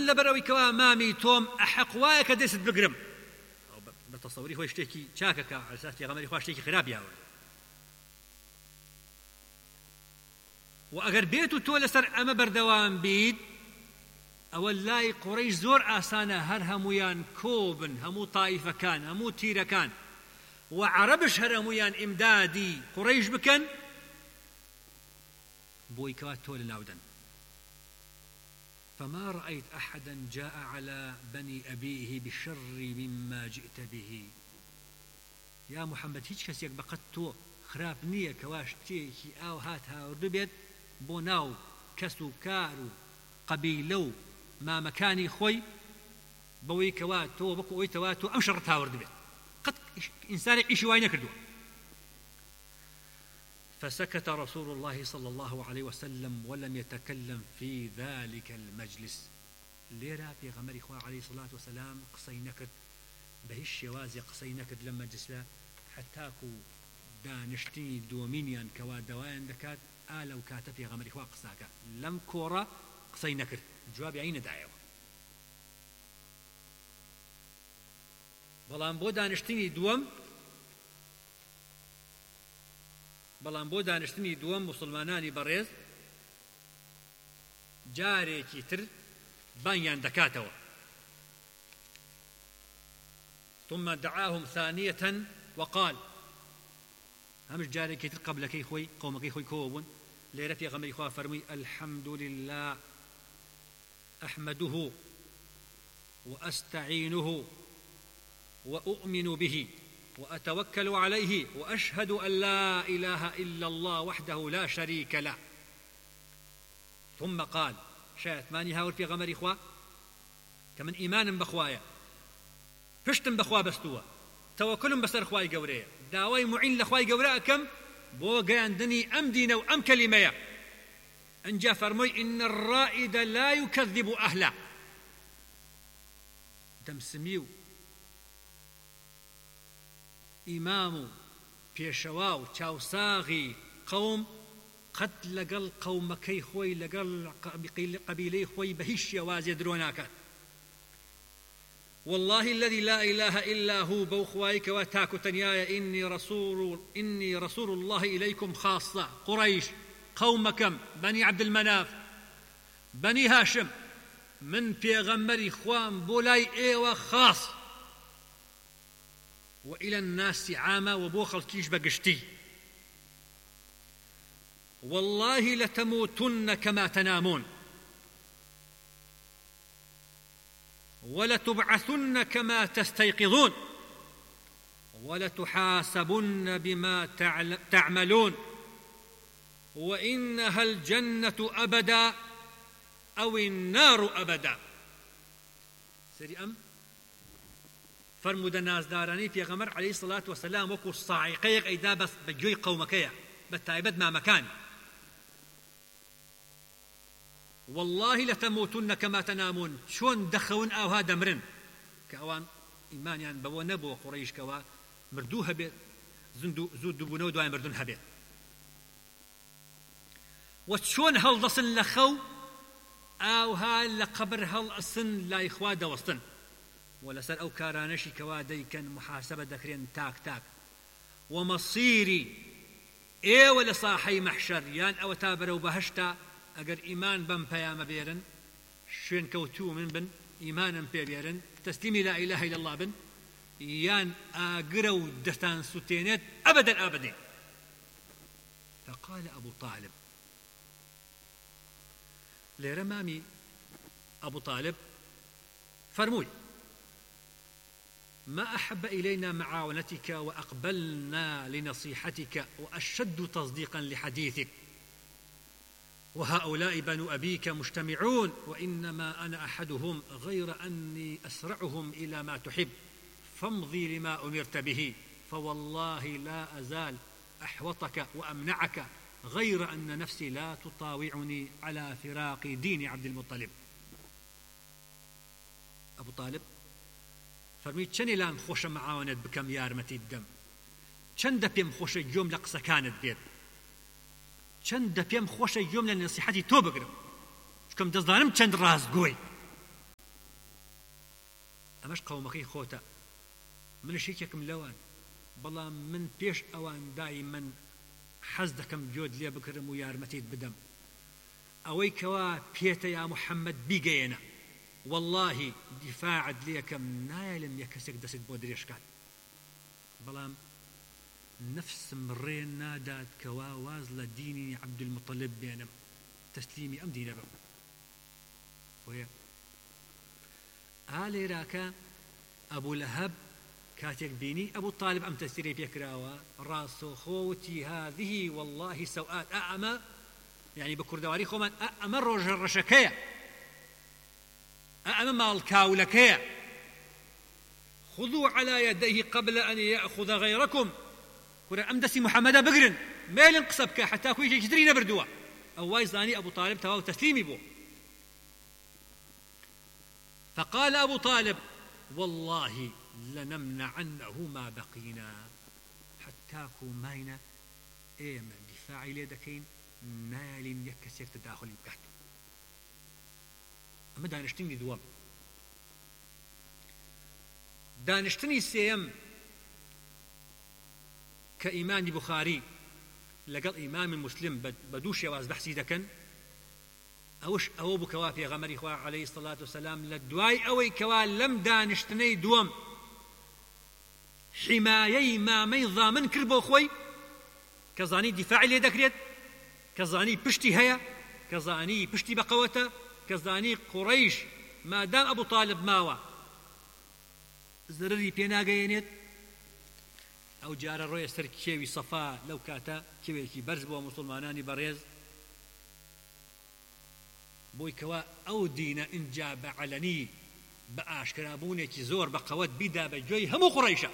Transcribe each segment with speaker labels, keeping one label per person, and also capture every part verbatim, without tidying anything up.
Speaker 1: لەبەرەوەی کەوا مامی تۆم ئەحەق وایە کە دەست بگرم ئەو بە تەسەووری خۆی شتێکی چاکەکە عەلەی ئەساس پێغەمبەری خوا شتێکی خراپ یاوە و ئەگەر بێت و تۆ لەسەر ئەمە بەردەوام بیت ئەوە لای قوڕەیش زۆر ئاسانە هەر هەمویان کۆبن هەموو تایفەکان هەموو تیرەکان و عەرەبش هەر هەمویان ئیمدادی قوڕەیش بکەن بۆی کەوا تۆ لەناودەن فما رأيت أحدا جاء على بني أبيه بشر مما جئت به يا محمد هیچ کەسێک بەقەد تۆ خراپ نییە کەوا شتێکی ئاو هات هاوردە بێت بۆ ناو کەس و کار و قەبیلە و مامەکانی خۆی بەوەی کەوا تۆ بەکو ئەوەی تەوا تۆ ئەم شەڕت هاوردە بێت قەت ئینسانێک ئیشی وای نەکردووە فسكت رسول الله صلى الله عليه وسلم ولم يتكلم في ذلك المجلس ليرا في غمر إخوة عليه الصلاة والسلام قصي نكد بهش شوازي قصي نكد لما جسلا حتاكو دانشتني دومينيان كوا دوائن دكات آلو كاتب في غمر إخوة قصاكا لم كورا قصي نكد جواب عين دعيوه بلان بو دانشتني دوم بەڵام بۆ دانیشتنی دووەم موسڵمانانی بەڕێز جارێکی تر بانیان دەکاتەوە ثم دعاهم ثانية وقال هەمش جارێکی تر قبلەکەی خۆی قەومەکەی خۆی کۆوە بوون لێرە پێغەمبەری خوا فەرمووی الحمد لله أحمده وأستعينه وأؤمن به وأتوكل عليه وأشهد أن لا إله إلا الله وحده لا شريك له ثم قال شاهد ماني هاور في غمر إخوة كمن إيمان بخوايا پشتم بخوا بستوه توكلم بسر خواي قوريه داوي معين لخواي قوريه كم بو قاندني أم دين وأم كلمة أنجا فرمي إن الرائد لا يكذب أهله دم سميو إمام پێشەوا و چاوساغی قەوم قەت لەگەڵ قەومەکەی خۆی لەگەڵ قەبیلەی خۆی بە هیچ شێوازێ درۆ ناکات والله الذي لا إله إلا هو بوخوايك وتاكو تنيايا إني رسول إني رسول الله إليكم خاصة قريش قومكم بني عبد المناف بني هاشم من بيغمري خوان بولاي إيوة خاص وإلى الناس عامة وبوخل كيش بقشتي والله لتموتن كما تنامون ولتبعثن كما تستيقظون ولتحاسبن بما تعملون وإنها الجنة أبدا أو النار أبدا سري أم فرمود الناس داراني في غمر عليه الصلاة والسلام وكو الصاعقيق أيدا بس بجوي قومكيا بالتايبد ما مكان والله لتموتن كما تنامون شون دخون أو هذا مرن كأوان إيمان يعني بابو نبو قريش كوا مردوها بيت زندو زود دبونو دواي مردونها بيت وشون هل ضسن لخو أو هال لقبر هل أصن لا إخواد وسطن ولا سر أو كارانشي كوادي كان محاسبة دكرين تاك تاك ومصيري إيه ولا صاحي محشر يان أو تابروا بهشتا أجر إيمان بن بيام بيرن شين كوتو من بن إيمانا بيرن تسليمي لا إله إلا الله بن يان أجروا دستان ستينات أبدا أبدا فقال أبو طالب لرمامي أبو طالب فرموي ما أحب إلينا معاونتك وأقبلنا لنصيحتك وأشد تصديقا لحديثك وهؤلاء بنو أبيك مجتمعون وإنما أنا أحدهم غير أني أسرعهم إلى ما تحب فامضي لما أمرت به فوالله لا أزال أحوطك وأمنعك غير أن نفسي لا تطاوعني على فراق دين عبد المطلب أبو طالب فرميت چەندی لام خۆشە معاونەت بکەم یارمەتی بدەم چەندە پێم خۆشە گوێم لە قسەکانت بێت چەندە پێم خۆشە گوێم لە نەسیحەتی تۆ بگرم چکەم دەزانم چەند ڕاستگۆی ئەمەش قەومەکەی خۆتە منش یەکێکم لەوان بەڵام من پێش ئەوان دای من حەز دەکەم گوێت لێ بکرم و یارمەتیت بدەم ئەوەی کەوا پێتە یا محەممەد بیگەیەنە واللهی دیفاعت لێکەم نایەلم یە کەسێک دەست بۆ درێژکات بەڵام نفسم ڕێ نادات کەوا واز لە دینی عەبدولموتەڵیب بێنم تەسلیمی ئەم دینە بم وەیە ئالێراکە ئەبوو لەهەب كاتيك بيني أبو طالب أم تسيري بيكراوا راسو خوتي هذه والله سوءات أعمى يعني بكردواري خومن أعمى روج الرشكية أعمى مال كاولكية خذوا على يديه قبل أن يأخذ غيركم كرة أمدسي محمد بقرن ما ينقصبك حتى كوي يجدري نبردوا أو وايزاني أبو طالب تواو تسليمي بو فقال أبو طالب والله لنمنعنه ما بقينا حتى كوماينا ايه من دفاعي ليدكين نال يكسيك تداخل بكحت اما دانشتني دوام دانشتني سيم كإيمان بخاري لقل إمام مسلم بدوش يواز بحثي دكن اوش او بكوا في غمر اخوة عليه الصلاة والسلام لدواي اوي كوا لم دانشتني دوام حماية ما ميضا من كربو خوي كزاني دفاعي لي دكريت كزاني بشتي هيا كزاني بشتي بقوته كزاني قريش ما دام أبو طالب ماوا زرري بينا قينيت أو جار الرؤية سر كيوي صفا لو كاتا كيوي كي برزبوا مسلماناني بريز بوي كوا أو دينا إن جاب علني بأشكرابوني كي زور بقوات بيدا بجوي همو قريشا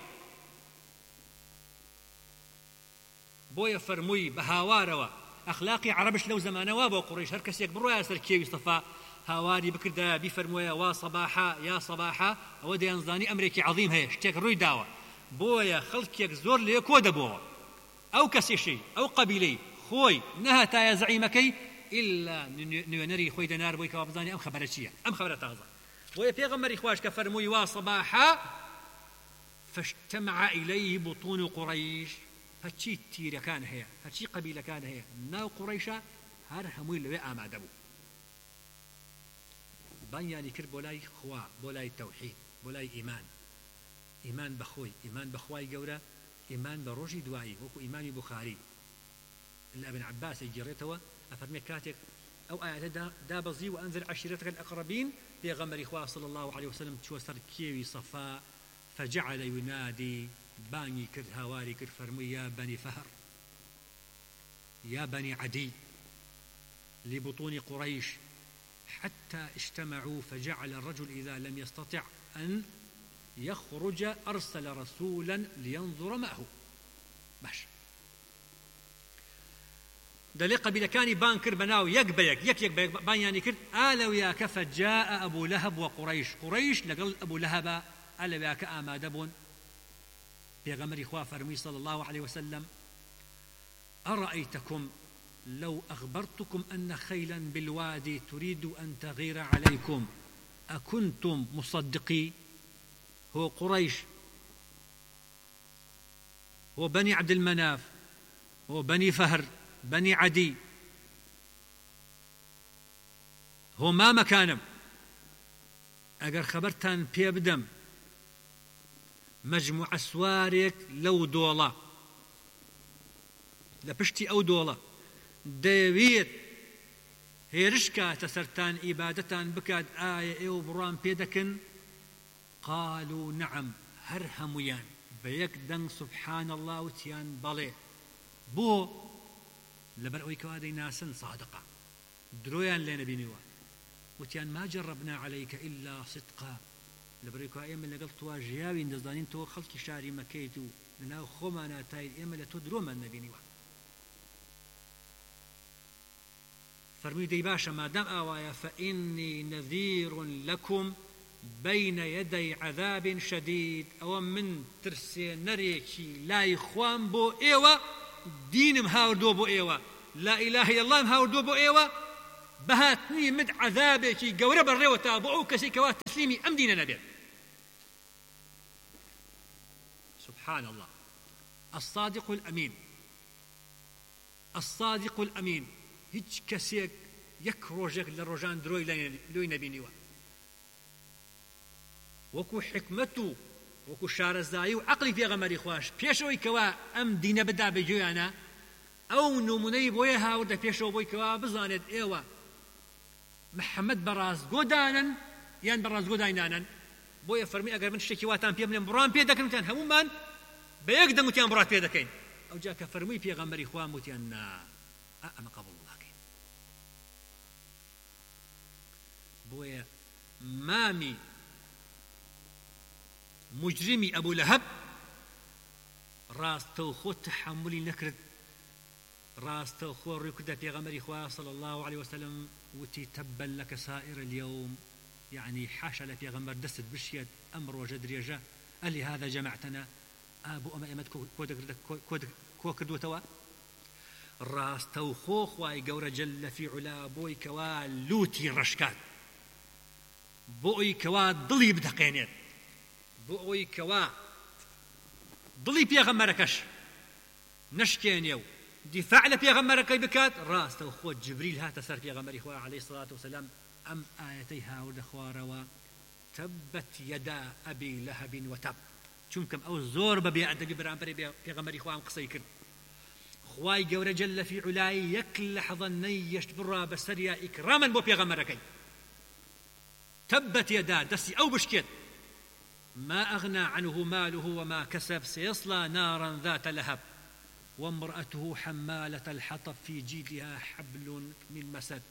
Speaker 1: بويا فرموي بهاواروا أخلاقي عربش لو زمانه وابو قريش هركس يكبروا يا سر كيوي صفا هاواري بكردا بفرمويا وا صباحا يا صباحا أودي أنظاني أمريكي عظيم هي شتيك روي داوا بويا خلقك زور ليكو دبوا أو كسيشي أو قبيلي خوي نهتا يا زعيمكي إلا نري خوي دنار بوي كوابزاني أم خبرتشيا أم خبرة تغزى بويا بيغمر إخواش كفرموي وا صباحا فاجتمع إليه بطون قريش هاتشي تيرا كان هي هاتشي قبيلة كان هي ناو قريشا هر هموي لوي آمادبو بانياني كر بولاي خوا بولاي توحيد بولاي إيمان إيمان بخوي إيمان بخواي قورا إيمان بروجي دوائي وكو إيماني بخاري اللي ابن عباس يجريتوا أفرمي كاتك أو آيات دا, دا بزي وأنزل عشيرتك الأقربين في غمر إخوة صلى الله عليه وسلم توسر كيوي صفاء فجعل ينادي باني كر هواري كر فرمي يا بني فهر يا بني عدي لبطون قريش حتى اجتمعوا فجعل الرجل إذا لم يستطع أن يخرج أرسل رسولا لينظر معه باش دلي قبيلة كان بانكر بناو يك بيك يك يك بيك بان يعني كر آلو يا كفى جاء أبو لهب وقريش قريش لقل أبو لهب آلو يا كأما دبون بيغمر إخوة فرمي صلى الله عليه وسلم أرأيتكم لو أخبرتكم أن خيلا بالوادي تريد أن تغير عليكم أكنتم مصدقي هو قريش هو بني عبد المناف هو بني فهر بني عدي هو ما مكانم أجر خبرتان بيبدم مجموع سوارك لو دولة لبشتي أو دولة دەوێت هێرشکە تەسەرتان ئیبادەتان بکات ئایا ئێوە بڕوان پێ دەکەن قالوا نعم هەر هەمویان بە یەک دەنگ سبحان الله وتیان بەڵێ بۆ لەبەر ئەوەی کەوا دەیناسن سادقە درۆیان لێ نەبینیوە وتیان ما جربنا عليك إلا صدقا لەبەر ئەوەی کەوا ئێمە لەگەڵ تۆ ژیاوین دەزانین تۆ خەڵکی شاری مەکەیت و لەناو خۆمانە تای ئێمە لە تۆ درۆمان نەبینیوە فرمي دي باشا ما دام آوايا فإني نذير لكم بين يدي عذاب شديد أو من ترسي نريكي لا يخوان بو إيوة دين مهاوردو بو إيوة لا إله إلا الله مهاوردو بو إيوة بهاتني مد عذابك قورب الريوة تابعو كسي كوات تسليمي أم دين نبي سبحان الله. الصادق الأمين الصادق الأمين هیچ کەسێک یەک ڕۆژێک لە ڕۆژان درۆی لۆی نەبینیوە، وەکو حکمت و وەکو شارەزایی و عەقڵی پێغەمبەری خوش پێشەوەی کەوا ئەم دینە بدا بە گوێیانە، ئەو نمونەی بۆیە هاوردە پێشەوە بۆی کەوا بزانێت ئێوە محەممەد بەڕاستگۆ دانن یان بەڕاستگۆ داینانن. بۆیە فەرمی ئەگەر من شتێکی واتان پێ بڵێم بڕان پێ دەکەمتان هەمومان بە یەک دەموتیان بڕات پێ دەکەین. ئەو جا کە فەرمووی پێغەمبەری خوا وتیان نا ئەمە قەبوڵ ناکەین. بۆیە مامی مجرمی ئەبوو لەهەب ڕاستەوخۆ تەحەمولی نەکرد، ڕاستەوخۆ ڕووی کردە پێغەمبەری خوا صلی الله عليه وسلم وتی تەبەن لەکە سائر اليوم، يعني حاشا لە پێغەمبەر دەستت بشێت ئەم ڕۆژە درێژە ئەلی هذا جەمعتەنا ئابوو ئەمە ئێمەت کۆ کردوتەوە. ڕاستەوخۆ خوای گەورە جەلە فی عولا بۆی کەوا لوتی ڕشکات، بۆ ئەوی کەوا دڵی بدەقێنێت، بۆ ئەوی کەوا دڵی پێغەمبەرەکەش نشکێنێ و دیفاع لە پێغەمبەرەکەی بکات. ڕاستەوخۆ جبریل هاتە سەر پێغەمبەری خوا عەلەیهی الصلاة والسلام ئەم ئاەتەی هاوردە خوارەوە تەبەت یەدا ئەبی لەهەب وتەب، چونکەم ئەو زۆر بە بێئەدەبی بەرامبەری پێغەمبەری خوا ئەم قسەی کرد. خوای گەورە جەلە فی عولای یەک لەحظە نەیەشت بڕا بەسەریا ئیکرامەن بۆ پێغەمبەرەکەی. تەبەت یەدا دەستی ئەو بشکێت ما أغنى عنه ماله وما كسب سيصلى نارا ذات لهب وامرأته حمالة الحطب في جيدها حبل من مسد.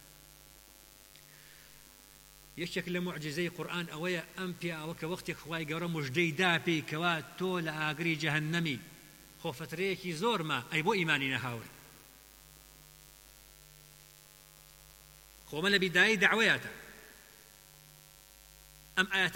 Speaker 1: یەکێک لە معجزەی قورئان ئەوەیە ئەم پیاوە کە وەختێک خوای گەورە موژدەی دا پێی کەوا تۆ لە ئاگری جەهەنەمی خۆ فترەیەکی زۆرمە ئەی بۆ ئیمانی نەهاور. خۆمە لە بیدایی دەعوەیەتە ئەم ئاەتە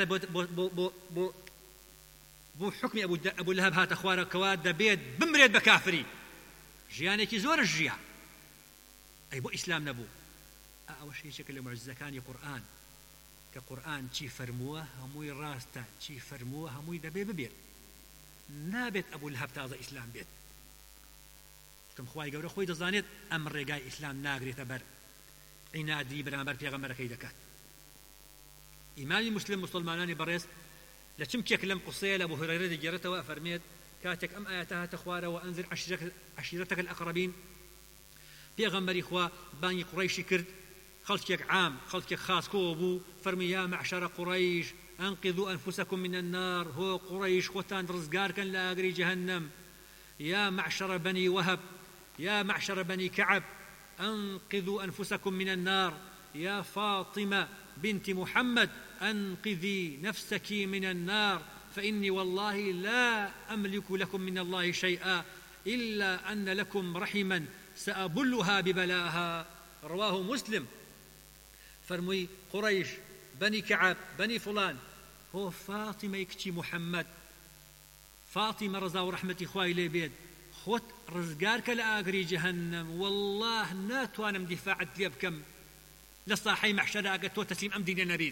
Speaker 1: بۆ حکمی ئەبوو لەهەب هاتە خوارەوە دەبێت بمرێت بە کافری، ژیانێکی زۆرش ژیا ئەی بۆ ئیسلام نەبوو. ئەوەش هیچێکە لە معجزەکانی قورئان کە قورئان چی فەرمووە هەمووی ڕاستە، چی فەرمووە هەمووی دەبێ ببێت، نابێت ئەبوو لەهەب تازە ئیسلام بێت. کەم خوای گەورە خۆی دەزانێت ئەم ڕێگای ئیسلام ناگرێتە بەر عینادی بەرامبەر پێغەمبەرەکەی دەکات. ئیمامی مسلم مسلمانانی بەڕێز لە چمکێک لەم قسەیە لە ئەبوو هورەیرە دەگێڕێتەوە فەرمێت کاتێک ئەم ئاەتە هاتە خوارەوە ئەنذر عەشیرەتەکە الأقربین، پێغەمبەری خوا بانگی قوڕەیشی کرد، خەڵکێک عام خەڵکێک خاص کۆ بوو، فەرمی یا معشەرە قوڕەیش ئەنقذوا ئەنفوسەکم من النار، هۆ قوڕەیش خۆتان ڕزگارکەن لە ئاگری جەهەنەم، یا معشەرە بەنی وەهەب یا معشەرە بەنی کەعب أنقذوا أنفسكم من النار، يا فاطمة بنت محمد أنقذي نفسك من النار، فإني والله لا أملك لكم من الله شيئا إلا أن لكم رحما سأبلها ببلاها. رواه مسلم. فرمي قريش بني كعب بني فلان هو فاطمة يكتي محمد، فاطمة رضا ورحمة خواي لي بيد خۆت ڕزگارکە لە ئاگری جەهەنەم، والله ناتوانم دیفاعت لێ بکەم لە ساحەی مەحشەرە ئەگەر تۆ تەسلیم ئەم دینە نەبیت.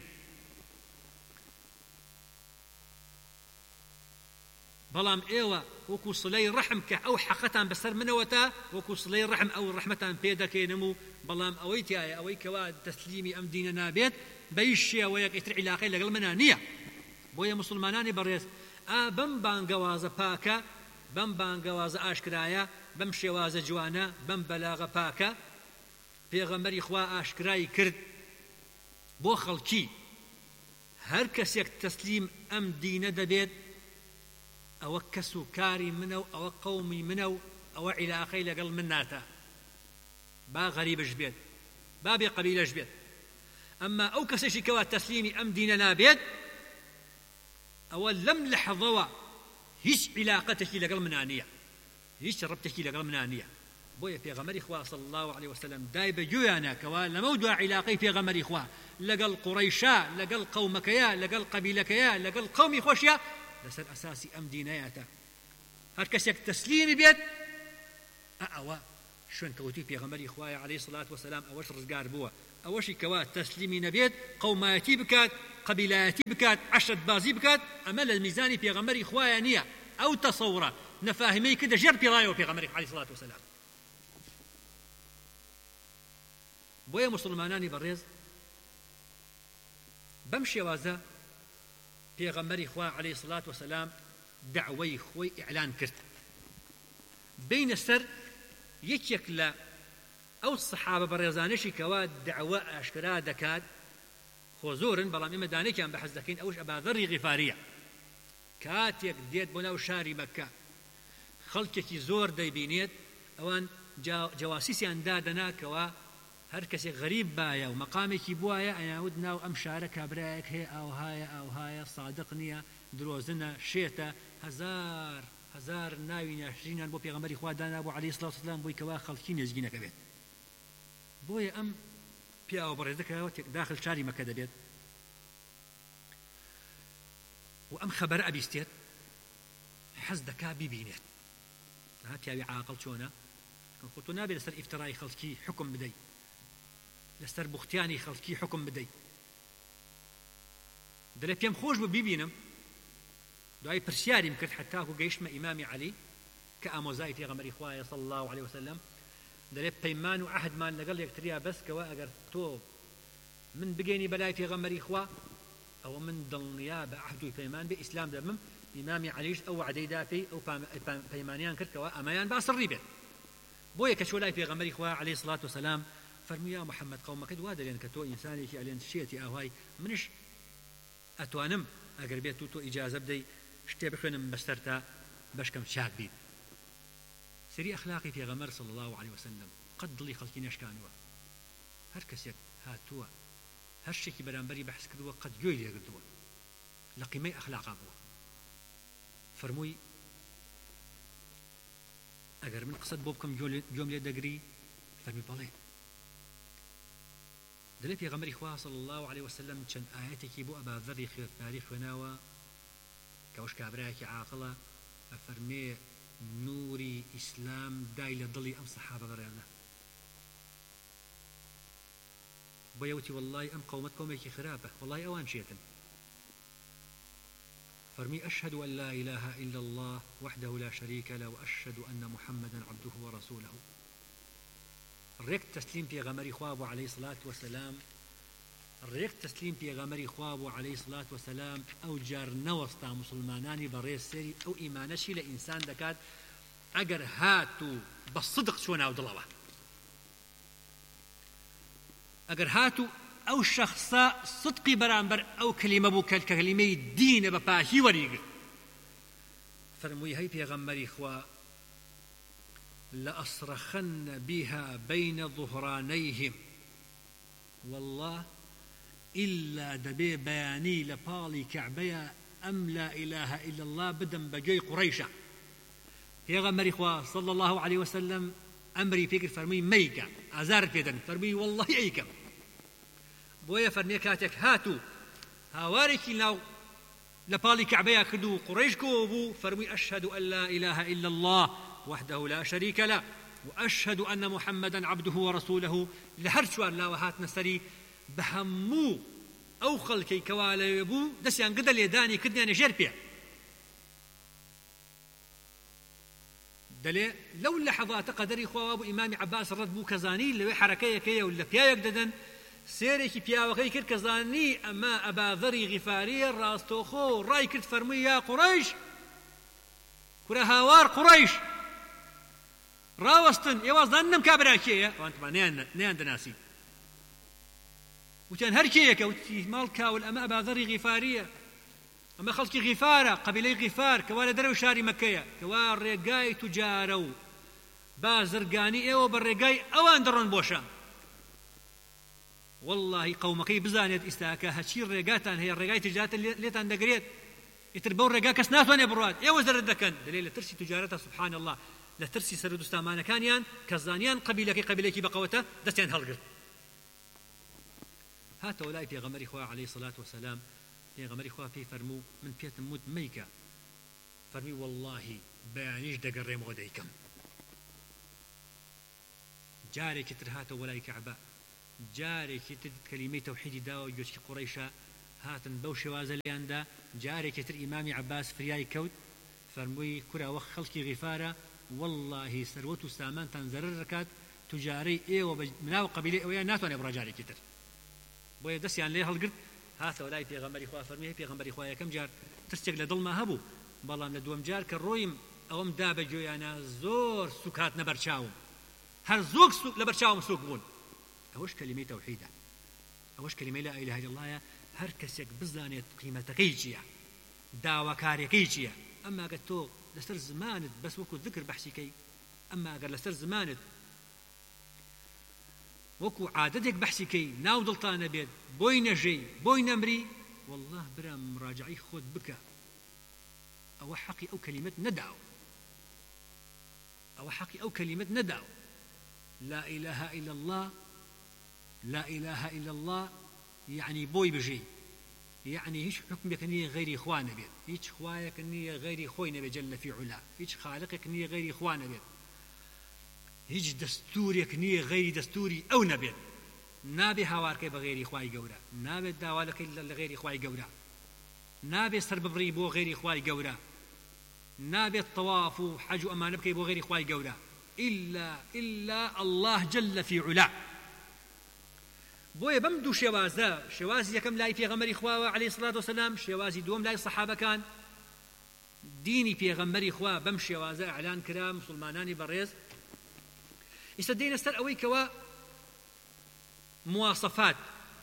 Speaker 1: بەڵام ئێوە وەکو سڵەی ڕەحم کە ئەو حەقەتان بەسەر منەوەتە وەکو سڵەی ڕەحم ئەو ڕەحمەتان پێ دەکەێنم و بەڵام ئەوەی تایە ئەوەی کەوا تەسلیمی ئەم دینە نابێت بەیش شێوەیەک ئیتر عیلاقەی لەگەڵ منە نییە. بۆیە مسلمانانی بەڕێز ئا بەم بانگەوازە پاکە، بەم بانگەوازە ئاشکرایە، بەم شێوازە جوانە، بەم بەلاغە پاکە پێغەمبەری خوا ئاشکرای کرد بۆ خەڵکی هەر کەسێک تەسلیم ئەم دینە دەبێت ئەوە کەس و کاری منە و ئەوە قەومی منە و ئەوە عیلاقەی لەگەڵ من ناتە، با غەریبش بێت با بێ قەبیلەش بێت. ئەمما ئەو کەسێکی کەوا تەسلیمی ئەم دینە نابێت ئەوە لەم لەحظەوە هیچ علاقەتێکی لەگەڵ منە نییە، هیچ ڕەبتێکی لەگەڵ منە نییە. بۆیە پێغەمبەری خوا صلی الله عليه وسلم دای بە گوێیانە کەوا لەمە دوای عیلاقەی پێغەمبەری خوا لەگەڵ قوڕەیشە لەگەڵ قەومەکەیە لەگەڵ قەبیلەکەیە لەگەڵ قەومی خۆشیە لەسەر ئەساسی ئەم دینەیەتە. هەر کەسێک تەسلیمی بێت ئەوە شوێن کەوتوی پێغەمبەری خوایە عەلەیهی سڵات وەسەلام ئەوەش ڕزگار بووە. ئەوەشی کەوا تەسلیمی نەبێت قەومایەتی بکات قەبیلایەتی بکات عەشەت بازی بکات ئەمە لە میزانی پێغەمبەری خوایە نییە، ئەو تەسەوڕە نەفاهمەی کردە ژێر پێڵایەوە پێغەمبەری عەلەیهی سڵات وسەلام. بۆیە موسڵمانانی بەڕێز بەم شێوازە پێغەمبەری خوا عەلەیهی سڵات وسەلام دعوەی خۆی ئیعلان کرد بینە سەر یەکێک لە ئەو سەحابە بەڕێزانەشی کەوا دعوە ئاشکرا دەکات، خۆ زۆرن بەڵام ئێمە دانێکیان بەحەز دەکەین، ئەوش ئەبازەڕی غیفاریە. کاتێک دێت بۆ ناو شاری مەککە خەڵکێکی زۆر دەیبینێت، ئەوان جەواسیسیان دادەناکەوە هەر کەسێک غەریب بایە و مەقامێکی بوایە ئەیاود ناو ئەم شارە کابرایەک هەیە، ئاوهایە ئاوهایە سادق نییە، درۆزنە، شێتە، هەزار هەزار ناوی ناشرینیان بۆ پێغەمبەری خوا دانا بۆ عەلەیهی سڵات وسەلام بۆی کەوا خەڵکی نێزگینەکە بێت. بۆیە ئەم پیاوە بەڕێزەکەەوە داخل شاری مەکە دەبێت و ئەم خەبەرە ئەبیستێت، حەز دەکا بیبینێت ها پیاوی عاقڵ چۆنە، خۆ تۆ نابێت لەسەر ئیفترای خەڵکی حکم بدەیت، لەسەر بوختیانی خەڵکی حکم بدەیت. دەڵێ پێم خۆش بوو بیبینم، دوای پرسیاریم کرد حتاکو گەیشتمە ئیمامی عەلی کە ئامۆزای پێغەمبەری خوایە صلی الله علیه وسلم. دەڵێ پەیمان و عەهدمان لەگەڵ یەکتریا بەسکەوە ئەگەر تۆ من بگەینی بەلای پێغەمبەری خوا ئەوە من دڵنیا بە عەهد و پەیمان بێ ئیسلام دەبم. ئیمامی عەلیش ئەو وعدەیدا پێی ئەو پەیمانیان کرد کەوە ئەمەیان باسڕی بێت. بۆیە کە چۆ لای پێغەمبەری خوا عەلەیهی سڵات وسەلام فەرمووی یا محەممەد قەومەکەت وا دەڵێن کە تۆ ئینسانێکی ئەلێن شێتی ئاوای، منش ئەتوانم ئەگەر بێت و تۆ ئیجازە بدەی شتێ بخوێنم بەسەر تا بەشکەم چاک بیت. سری ئەخلاقی پێغەمبەر صلی الله علیه وسلم قەت دڵی خەڵکی نەشکانوە، هەر کەسێک هاتووە هەر شتێکی بەرامبەری بەحث کردووە قەت گوێی لێگرتووە، لە قیمەی ئەخلاقا بووە. فەرمووی ئەگەر من قسەت بۆ بکەم گوێم لێ دەگری؟ فەرمی بەڵێ. دەڵێ پێغەمبەری خوا صلی الله علیه وسلم چەند ئایەتێکی بۆ ئەبازەڕی خوێنداری خوێناوە کە ئەوش کابرایەکی عاقڵە، ئەفەرمێ نوری ئیسلام دای لە دڵی ئەم سەحابە بەڕێزە. بۆیە وتی وەڵڵی ئەم قەومەت قەومێکی خراپە، وەڵڵی ئەوان چێتن. فەرمی ئەشهد أن لا إله إلا الله وحده لا شريك له وأشهد أن محمدا عبده ورسوله. ڕێک تەسلیم پێغەمبەری خوا بۆ عەلەیهی سڵات وسەلام، ڕێک تەسلیم پێغەمبەری خوا بۆ عەلەیهی سڵات وسەلام ئەو جار نەوەستا موسڵمانانی بەڕێز سێری ئەو ئیمانەشی لە ئینسان دەکات ئەگەر هات و بە صدق چۆ ناو دڵەوە، ئەگەر هات و ئەو شەخصە صدقی بەرامبەر ئەو کەلیمە بوو کە کەلیمەی دینە بە پاکی وەریگرت. فەرمووی هەی پێغەمبەری خوا لأصرخن بها بين ظهرانيهم، والله إلا دبي بياني لبالي كعبيا أم لا إله إلا الله بدم بجي قريشة. پیغمبر خوا صلى الله عليه وسلم أمري فكر فرمي ميكا أزار بيدن فرمي والله أيكم بويا فرمي كاتك هاتو هاواريكي لو لبالي كعبيا كدو قريش كوبو فرمي أشهد أن لا إله إلا الله وحده لا شريك له وأشهد أن محمدا عبده ورسوله. لهرشوان لا وهات نسري بهمو أو خلقي كوالا يبو دسيان قدر يداني كدني أنا جربيا دلي لو لحظات قدري خواب إمام عباس رد بو كزاني اللي حركية كيا ولا بيايك ددن سيريكي بياوغي كر كزاني أما أبا ذري غفاري راستوخو راي كرت فرمي يا قريش كرا هاوار قريش راوستن يوازدان نم كابراكية وانت ما نيان نيان دناسي وكان هركيك وتي مالكا والأما أبا ذري غفارية أما خلقي غفارة قبيلي غفار كوالا درو شاري مكية كوال ريقاي تجارو بازرقاني ايو بالريقاي اوان درون بوشام والله قومكي بزانيت استاكا هاتشي الريقاتان هي الريقاي تجارات ليتان دقريت يتربو الريقا كسناتوان يبرواد ايو زردكن دليل ترسي تجارتها سبحان الله لا ترسي سردستامان كانيان كزانيان قبيلكي قبيلكي بقوته دستيان هلقر هاتا ولاي في غمر إخوة عليه الصلاة والسلام في غمر إخوة في فرمو من بيت موت ميكا فرمي والله بيانيش دقر مغديكم جاري كتر هاتا ولاي كعبة جاري كتر كلمة توحيد داو يوشك قريشة هاتن بوشي وازليان دا جاري كتر إمامي عباس فرياي كوت فەرمووی کوراوە خەڵکی غیفارە واللهی سەروەت و سامانتان زەرەر دەکات توجارەی ئێوە بە مناو قەبیلەی ئەوەیان ناتوانێت بڕە جارێکی تر بۆیە دەستیان لێ هەڵگرت هاتەوە لای پێغەمبەری خوا فەرمووی پێغەمبەری خوا یەکەم جار ترسێک لە دڵما هەبوو بەڵام لە دووەم جار کە ڕۆیم ئەوەم دا بە گوێیانە زۆر سوکات نەبەرچاوم هەر زۆر لە بەرچاوم سوک بوون ئەوەش کەلیمەی تەوحیدە ئەوەش کەلیمەی لا ئیلاهە ئیلا اللهە هەر کەسێک بزانێت قیمەتەکەی چییە داواکاریەکەی چییە ئەمما ئەگەر تۆ لەسەر زمانت بەس وەکو ذکر بەحسیکەی ئەمما ئەگەر لەسەر زمانت وەکو عادەتێک بەحسیکەی ناو دڵتانە بێت بۆی نەژەی بۆی نەمری والله برا مراجعی خۆت بکە ئەوە حەقی ئەو کەلیمەت نەداوە ئەوە حەقی ئەو کەلیمەت نەداوە لا إله إلا الله لا إله إلا الله يعني بوي بجي يعني هيش حكمك نية غير إخوان بيت هيش خوايك نية غير خوين بيت جل في علا هيش خالقك نية غير إخوان بيت هيش دستورك نية غير دستوري أو نبيت نابي هوارك بغير إخواي جورا نابي داوالك إلا لغير إخواي جورا نابي سرب بريبو غير إخواي جورا نابي الطواف وحج أمانة بكي بو غير إخواي جورا إلا إلا الله جل في علا بۆیە بەم دوو شێوازە شێوازی یەکەم لای پێغەمبەری خواوە عەلەیهی سڵات وسەلام شێوازی دووەم لای سەحابەکان دینی پێغەمبەری خوا بەم شێوازە ئەعلان کرا مسلمانانی بەڕێز ئێستا دێنە سەر ئەوەی کەوا مواسەفات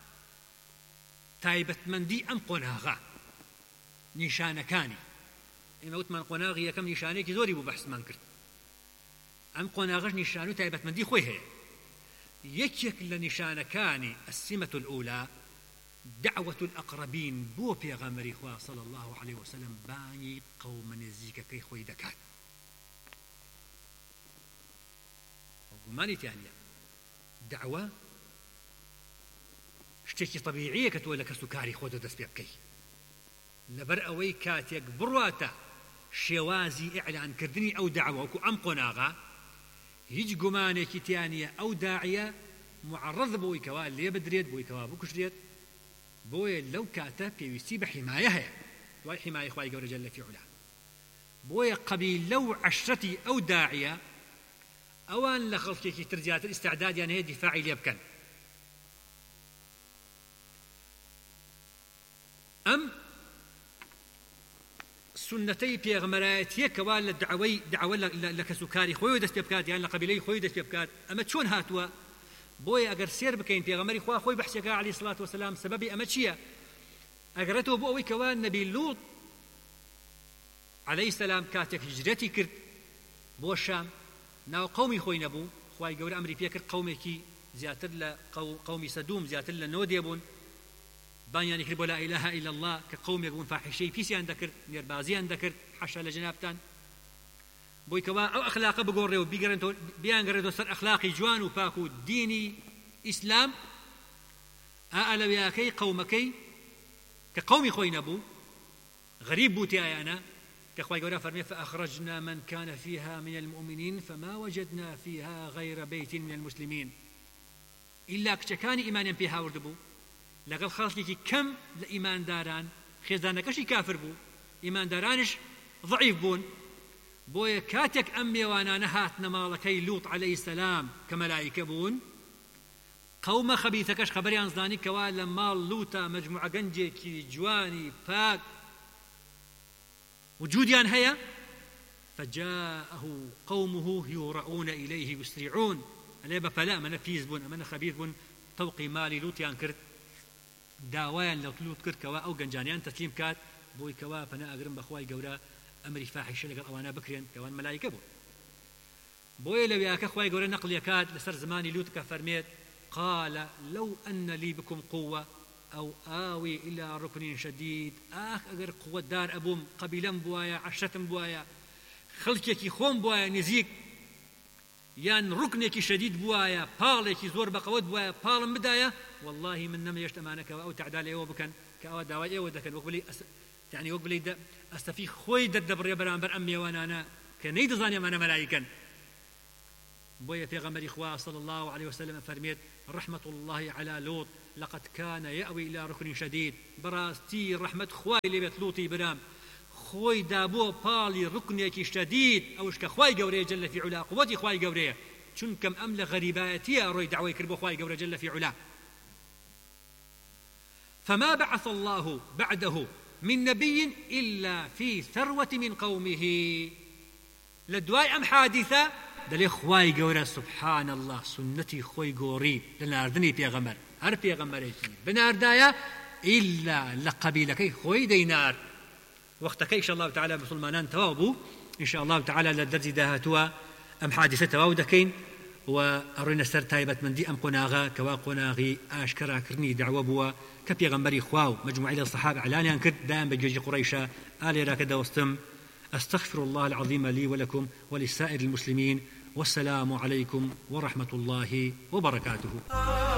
Speaker 1: تایبەتمەندی ئەم قۆناغا نیشانەکانی ئێمە وتمان قۆناغی یەکەم نیشانەیەکی زۆری بوو بەحسمان کرد ئەم قۆناغەش نیشان و تایبەتمەندی خۆی هەیە یەکێک لە نیشانەکانی السمة الأولى دعوة الأقربين بۆ پێغەمبەری خوا صلى الله عليه وسلم بانی قەومە نزیکەکەی خۆی دەکات گومانی تیانە دعوە شتێکی طبیعیە کە تۆ لە کەس و کاری خۆت دەست پێ بکەی لەبەر ئەوەی کاتێک بڕواتە شێوازی ئیعلانکردنی ئەو دعوە وەکو ئەم قۆناغا هیچ گومانێکی تیانە ئەو داعیە معرض بۆی کەوا لێ بدرێت بۆی کەوا بکوژرێت بۆیە لەو کاتە پێویستی بە حیمایە هەیە دوای حیمایە خوای گەورە جەل فی عولا بۆیە قەبیل لەو عەشرەتی ئەو داعیە ئەوان لە خەڵکێکی تر زیاتر ئیستعدادیان هەیە دیفاعی لێ بکەن ئەم سنتەی پێغەمبەرایەتیە کەوا لە دعوەی دعوە لە کەس و کاری خۆی دەست پێ بکات یان لە قەبیلەی خۆی دەست پێ بکات ئەمە چۆن هاتووە بۆیە ئەگەر سێر بکەین پێغەمبەری خوا خۆی بەحسێکە عەلەیهی سڵات وسەلام سەبەبی ئەمە چییە ئەگەڕێتەوە بۆ ئەوەی کەوا نەبی لوط عەلەیهی سەلام کاتێک هیجرەتی کرد بۆ شام ناو قەومی خۆی نەبوو خوای گەورە ئەمری پێ کرد قەومێکی زیاتر لە قەومی سەدوم زیاتر لە نۆ دێبوون بانیانی کرد بۆ لا إله إلا الله کە قەومێک بوون فاحیشەی پیسیان دەکرد نێربازیان دەکرد حەشا لە جەنابتان بۆی کەوا ئەو ئەخلاقە بگۆڕێ و بیگەڕێنەوە بیانگەڕێتەوە سەر ئەخلاقی جوان و پاک و دینی ئیسلام ئا ئەلەویاکەی قەومەکەی کە قەومی خۆی نەبوو غەریب بوو تیایانە کە خوای گەورە فەرمێ فأخرجنا من كان فيها من المؤمنين فما وجدنا فيها غير بيت من المسلمين إلا کچەکانی ئیمانیان پێ هاورد بوو لەگەڵ خەڵکێکی کەم لە ئیمانداران خێزانەکەشی کافر بوو ئیماندارانش ضعیف بوون بۆیە کاتێک ئەم میێوانانە هاتنە ماڵەکەی لوط عەلەیهی سەلام کە مەلایکە بوون قەومە خەبیثەکەش خەبەریان زانی کەوا لە ماڵ لوتە مەجموعە گەنجێکی جوانی پاک وجودیان هەیە فجاءه قومه يورعون إليه يسرعون ئەلێ بەپەلا ئەمەنە پیس بوون ئەمەنە خەبیث بوون تەوقی مالی لوتیان کرد داوایان لە لوت کرد کەوا ئەو گەنجانیان تەسلیم کات بۆی کەوا پەنا ئەگرن بەخوای گەورە ئەمری فاحیشە لەگەڵ ئەوانە بکرێن کەوان مەلایکە بوون بۆیە لەویاکە خوای گەورە نەقڵیەکات لەسەر زمانی لوت کە فەرمێت قال لو أن لي بكم قوة أو آوي إلى ركن شديد آخ أجر قوة دار أبوم قبيلا بوايا عشرة بوايا خلقك خوم بوايا نزيك يان ركنك شديد بوايا بالك زور بقوت بوايا بالم بداية والله من نم يشتمانك أو تعدال أيوة بكن كأو داوي أيوة دكن وقبلي أس يعني وقبلي أستفي خوي ددبر يا برامبر أمي وأنا أنا كنيد ظاني أنا ملايكا بويا في غمر إخوة صلى الله عليه وسلم فرميت رحمة الله على لوط لقد كان يأوي إلى ركن شديد براستي رحمة خوي لبيت لوطي برام خۆی دابووە پاڵی ڕکنێکی شەدید ئەوش کە خوای گەورەیە جەل فی عولا قووەتی خوای گەورەیە چونکەم ئەم لە غەریبایەتیە ڕۆی دعوای کرد بۆ خوای گەورە جەل فی عولا فما بعث الله بعده من نبي إلا في ثروة من قومه لدواي أم حادثة دلي خواي قورا سبحان الله سنتي خوي قوري لناردني بيغمر هر بيغمر بناردايا إلا لقبيلكي خوي دينار وقتك إن شاء الله تعالى مسلمانان توابو إن شاء الله تعالى لدرجة داهتوا أم حادثة تواودكين وأروينا سر تايبة من دي أم قناغا كوا قناغي آشكرا كرني دعوة بوا كبي غنبري خواو مجموعي الصحابة علاني أنكر دائم بجوجي قريشة آلي راكدا وستم أستغفر الله العظيم لي ولكم ولسائر المسلمين والسلام عليكم ورحمة الله وبركاته.